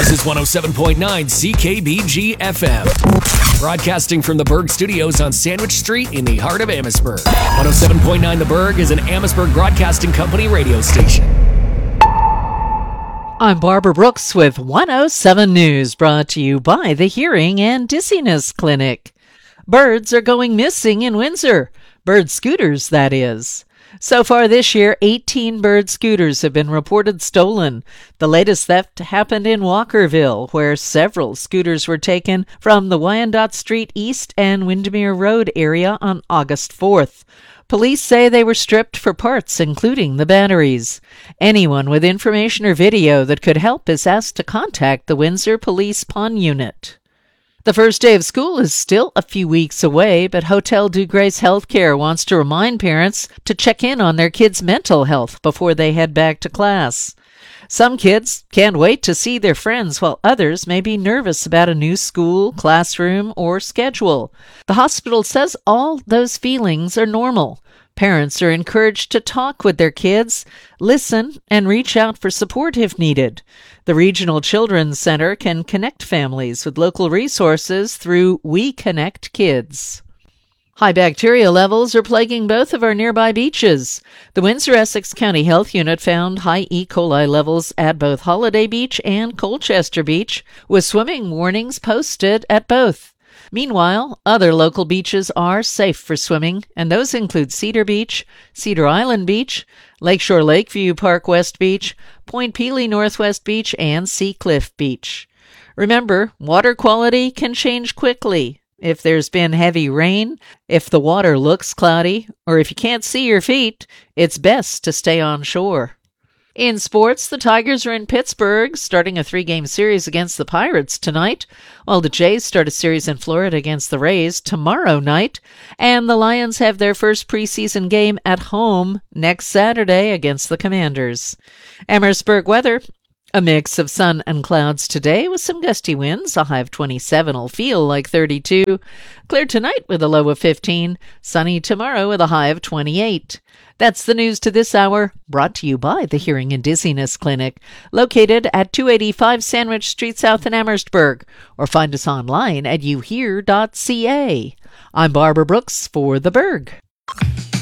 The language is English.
This is 107.9 CKBG FM. Broadcasting from the Berg Studios on Sandwich Street in the heart of Amherstburg. 107.9 The Berg is an Amherstburg Broadcasting Company radio station. I'm Barbara Brooks with 107 News, brought to you by the Hearing and Dizziness Clinic. Birds are going missing in Windsor. Bird scooters, that is. So far this year, 18 bird scooters have been reported stolen. The latest theft happened in Walkerville, where several scooters were taken from the Wyandotte Street East and Windermere Road area on August 4th. Police say they were stripped for parts, including the batteries. Anyone with information or video that could help is asked to contact the Windsor Police Pawn Unit. The first day of school is still a few weeks away, but Hotel Dieu Grace Healthcare wants to remind parents to check in on their kids' mental health before they head back to class. Some kids can't wait to see their friends, while others may be nervous about a new school, classroom, or schedule. The hospital says all those feelings are normal. Parents are encouraged to talk with their kids, listen, and reach out for support if needed. The Regional Children's Center can connect families with local resources through We Connect Kids. High bacteria levels are plaguing both of our nearby beaches. The Windsor-Essex County Health Unit found high E. coli levels at both Holiday Beach and Colchester Beach, with swimming warnings posted at both. Meanwhile, other local beaches are safe for swimming, and those include Cedar Beach, Cedar Island Beach, Lakeshore Lakeview Park West Beach, Point Pelee Northwest Beach, and Sea Cliff Beach. Remember, water quality can change quickly. If there's been heavy rain, if the water looks cloudy, or if you can't see your feet, it's best to stay on shore. In sports, the Tigers are in Pittsburgh, starting a 3-game series against the Pirates tonight, while the Jays start a series in Florida against the Rays tomorrow night, and the Lions have their first preseason game at home next Saturday against the Commanders. Amherstburg weather. A mix of sun and clouds today with some gusty winds. A high of 27 will feel like 32. Clear tonight with a low of 15. Sunny tomorrow with a high of 28. That's the news to this hour, brought to you by the Hearing and Dizziness Clinic, located at 285 Sandwich Street South in Amherstburg, or find us online at youhear.ca. I'm Barbara Brooks for The Berg.